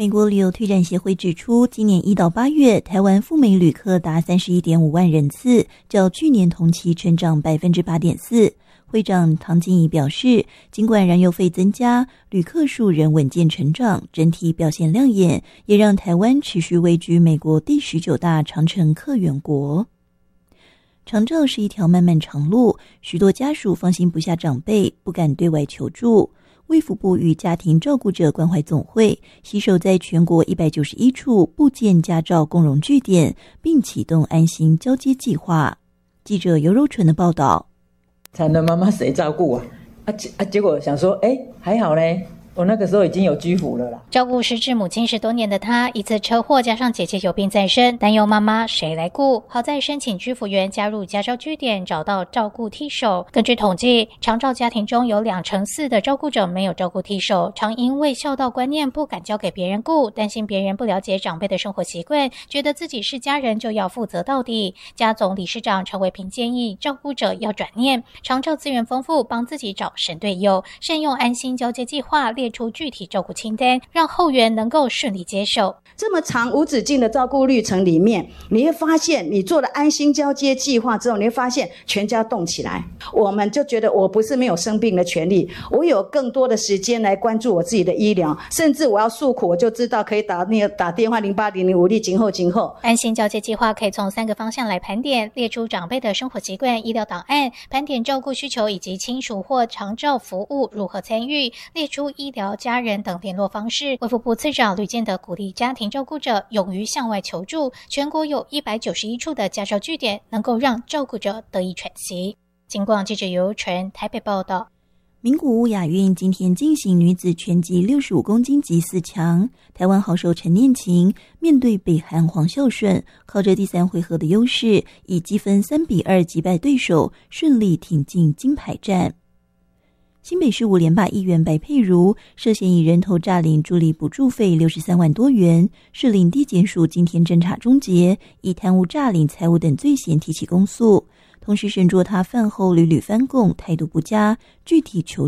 美国旅游推展协会指出，今年1到8月，台湾赴美旅客达31.5万人次，较去年同期成长8.4%。会长唐金怡表示，尽管燃油费增加，旅客数仍稳健成长，整体表现亮眼，也让台湾持续位居美国第19大长程客源国。长照是一条漫漫长路，许多家属放心不下长辈，不敢对外求助。卫福部与家庭照顾者关怀总会携手在全国191处布建家照共融据点，并启动安心交接计划。记者尤柔纯的报道。 惨的妈妈谁照顾啊？结果想说，还好嘞，我那个时候已经有居服了啦。 照顾失智母亲10多年的她，一次车祸加上姐姐有病在身，担忧妈妈谁来顾？好在申请居服员加入家照据点，找到照顾替手。根据统计，长照家庭中有2成4的照顾者没有照顾替手，常因为孝道观念不敢交给别人顾，担心别人不了解长辈的生活习惯，觉得自己是家人就要负责到底。家总理事长陈维平建议照顾者要转念，长照资源丰富，帮自己找神队友，善用安心交接计划，列出具体照顾清单，让后援能够顺利接手。 这么长无止境的照顾旅程里面，你会发现你做了安心交接计划之后，你会发现全家动起来。我们就觉得我不是没有生病的权利，我有更多的时间来关注我自己的医疗，甚至我要诉苦，我就知道可以打电话080056今后。 安心交接计划可以从3个方向来盘点，列出长辈的生活习惯、医疗档案，盘点照顾需求以及亲属或长照服务如何参与，列出医疗家人等联络方式。卫福部次长吕建德鼓励家庭照顾者勇于向外求助，全国有191处的家照据点，能够让照顾者得以喘息。警广记者尤柔纯台北报道。 名古屋亚运今天进行女子拳击65公斤级4强，台湾好手陈念琴面对北韩黄孝顺，靠着第3回合的优势，以积分3-2击败对手，顺利挺进金牌战。新北市5连霸议员白佩如涉嫌以人头诈领助理补助费63万多元，士林地检署今天侦查终结，以贪污诈领财物等罪嫌提起公诉，同时审酌他饭后屡屡翻供，态度不佳，具体求